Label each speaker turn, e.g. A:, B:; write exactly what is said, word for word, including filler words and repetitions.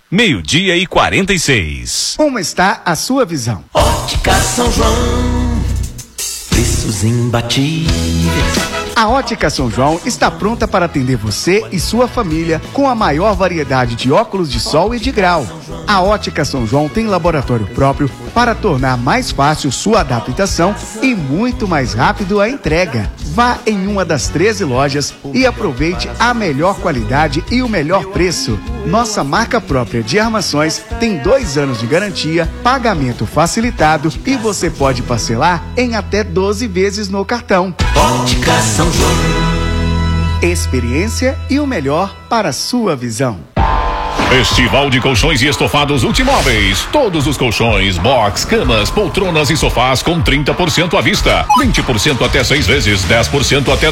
A: Meio-dia e quarenta e seis.
B: Como está a sua visão?
C: Ótica São João, preços imbatíveis.
B: A Ótica São João está pronta para atender você e sua família com a maior variedade de óculos de sol e de grau. A Ótica São João tem laboratório próprio para tornar mais fácil sua adaptação e muito mais rápido a entrega. Vá em uma das treze lojas e aproveite a melhor qualidade e o melhor preço. Nossa marca própria de armações tem dois anos de garantia, pagamento facilitado e você pode parcelar em até doze vezes no cartão.
C: Ótica São João.
B: Experiência e o melhor para a sua visão.
D: Festival de Colchões e Estofados Ultimóveis. Todos os colchões, box, camas, poltronas e sofás com trinta por cento à vista. vinte por cento até seis vezes, dez por cento até